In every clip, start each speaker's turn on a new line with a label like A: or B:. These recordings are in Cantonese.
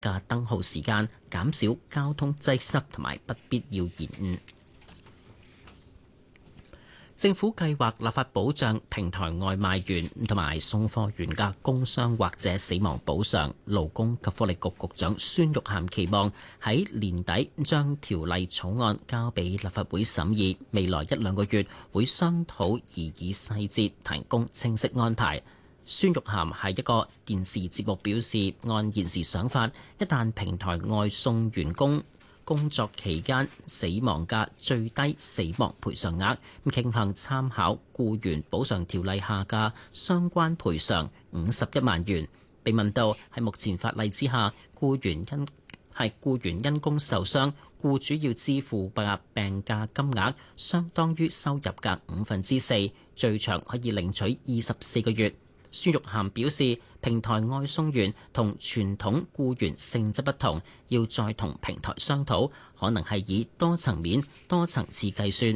A: 嘅燈號時間，減少交通擠塞同埋不必要延誤。政府計劃立法保障平台外賣員同埋送貨員嘅工傷或者死亡補償。勞工及福利局局長孫玉菡期望喺年底將條例草案交俾立法會審議，未來1-2個月會商討擬議細節，提供清晰安排。孫玉菡喺一個電視節目表示，按現時想法，一旦平台外送員工工作期間死亡嘅最低死亡賠償額，傾向參考僱員補償條例下嘅相關賠償51萬元。被問到喺目前法例之下，僱員因工受傷，僱主要支付嘅病假金額相當於收入嘅4/5，最長可以領取24個月。孫玉菡表示，平台外送員同傳統僱員性質不同，要再同平台商討，可能係以多層面、多層次計算。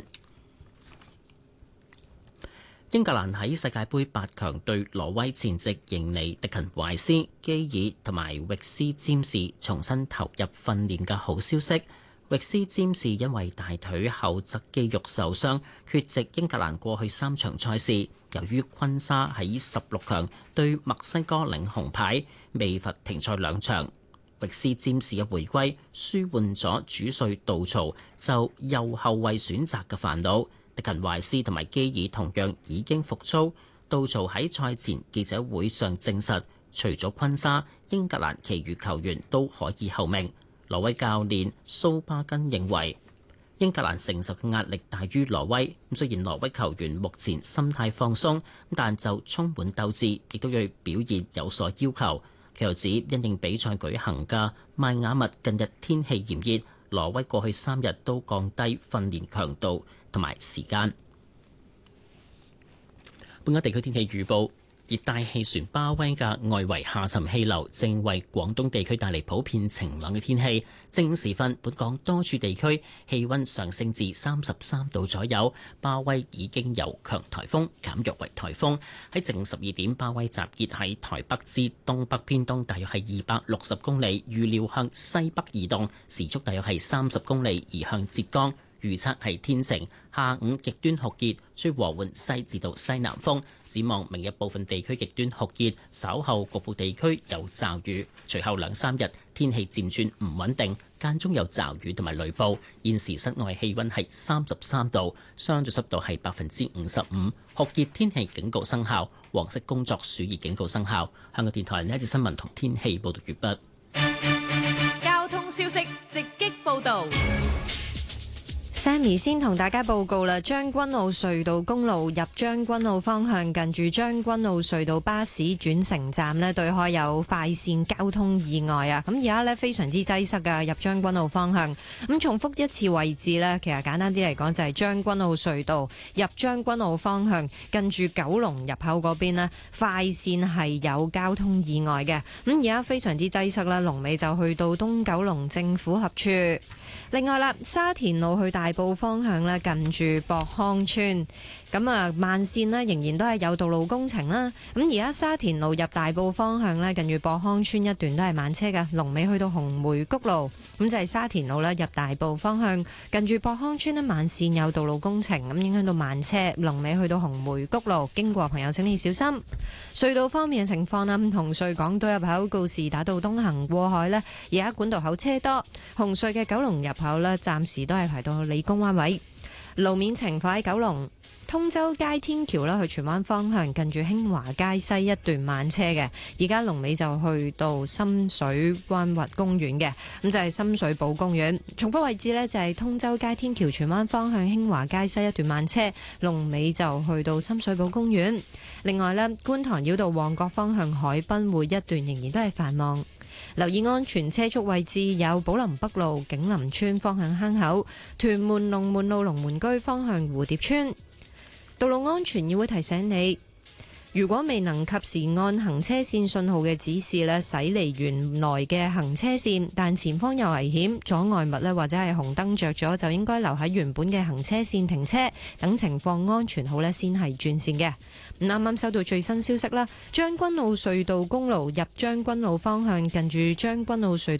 A: 英格蘭喺世界盃8強對挪威前夕迎嚟迪勤懷斯、基爾同埋域斯詹士重新投入訓練嘅好消息。域斯詹士因為大腿後側肌肉受傷，缺席英格蘭過去3場賽事。由於昆沙喺16強對墨西哥領紅牌，未罰停賽2場。域斯詹士嘅回歸舒緩咗主帥杜曹就右後衛選擇嘅煩惱。迪勤懷斯同埋基爾同樣已經復操。杜曹喺賽前記者會上證實，除咗昆沙，英格蘭其餘球員都可以候命。挪威教練蘇巴根認為，英格蘭承受嘅壓力大於挪威。雖然挪威球員目前心態放鬆，但就充滿鬥志，亦都對表現有所要求。佢又指，因應比賽舉行嘅邁亞密近日天氣炎熱，挪威過去3日都降低訓練強度同埋時間。本港地區天氣預報。熱帶氣旋巴威嘅外圍下沉氣流正為廣東地區帶嚟普遍晴朗嘅天氣。正午時分，本港多處地區氣溫上升至33度左右。巴威已經由強颱風減弱為颱風。喺正12點，巴威集結喺台北至東北偏東，大約係260公里，預料向西北移動，時速大約係30公里，移向浙江。預測係天晴，下午極端酷熱，吹和緩西至到西南風。展望明日部分地區極端酷熱，稍後局部地區有驟雨。隨後2-3日天氣漸轉唔穩定，間中有驟雨同埋雷暴。現時室外氣溫係33度，相對濕度係55%，酷熱天氣警告生效，黃色工作暑熱警告生效。香港電台呢一節新聞同天氣報道完畢。
B: 交通消息直擊報道。
C: Sammy 先同大家報告啦，將軍澳隧道公路入將軍澳方向，近住將軍澳隧道巴士轉乘站呢對開有快線交通意外啊！咁而家呢非常之擠塞噶，入將軍澳方向。咁重複一次位置呢，其實簡單啲嚟講就係將軍澳隧道入將軍澳方向，近住九龍入口嗰邊呢快線係有交通意外嘅。咁而家非常之擠塞啦，龍尾就去到東九龍政府合署。另外啦，沙田路去大埔方向咧，近住博康村，咁啊慢線咧仍然都係有道路工程啦。咁而家沙田路入大埔方向咧，近住博康村一段都係慢車嘅，龍尾去到紅梅谷路。咁就係沙田路咧入大埔方向，近住博康村咧慢線有道路工程，咁影響到慢車，龍尾去到紅梅谷路。經過朋友請你小心。隧道方面嘅情況啦，紅隧港島入口告士打道東行過海咧，而家管道口車多。紅隧嘅九龍入口咧，暫時都係排到理工灣位。路面情況喺九龍通州街天橋啦，去荃灣方向，近住興華街西一段慢車嘅，而家龍尾就去到深水灣滑公園嘅，咁就係深水埗公園。重複位置呢，就係通州街天橋荃灣方向興華街西一段慢車，龍尾就去到深水埗公園。另外呢，觀塘繞道旺角方向海濱會一段仍然都係繁忙。留意安全車速位置有寶林北路景林村方向坑口、屯門龍門路龍門居方向蝴蝶村。道路安全議會提醒你，如果未能及時按行車線信號嘅指示咧駛離原來嘅行車線，但前方有危險阻礙物咧或者係紅燈着咗，就應該留喺原本嘅行車線停車，等情況安全好咧先係轉線嘅。啱啱收到最新消息啦，將軍澳隧道公路入將軍澳方向，近住將軍澳隧道